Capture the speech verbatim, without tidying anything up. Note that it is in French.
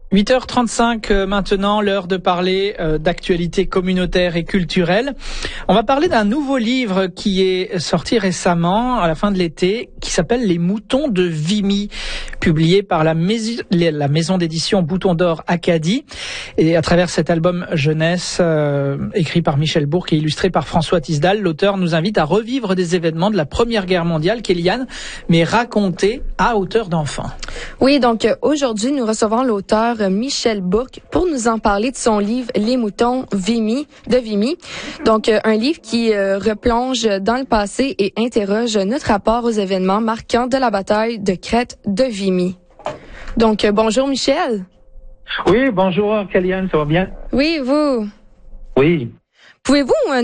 huit heures trente-cinq euh, maintenant, l'heure de parler euh, d'actualité communautaire et culturelle. On va parler d'un nouveau livre qui est sorti récemment, à la fin de l'été, qui s'appelle Les moutons de Vimy, publié par la, mais- la maison d'édition Bouton d'Or Acadie. Et à travers cet album jeunesse, euh, écrit par Michel Bourque et illustré par François Tisdal, l'auteur nous invite à revivre des événements de la Première Guerre mondiale, Kéliane, mais racontés à hauteur d'enfant. Oui, donc euh, aujourd'hui, nous recevons l'auteur euh, Michel Bourque pour nous en parler de son livre Les moutons Vimy, de Vimy. Donc, euh, un livre qui euh, replonge dans le passé et interroge notre rapport aux événements marquants de la bataille de Crête de Vimy. Donc, euh, bonjour Michel. Oui, bonjour Kéliane, ça va bien? Oui, vous? Oui. Pouvez-vous euh,